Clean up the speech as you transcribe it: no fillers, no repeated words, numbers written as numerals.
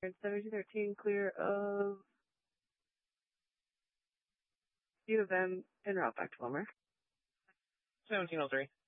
1713 clear of U of M en route back to Wilmer. 1703.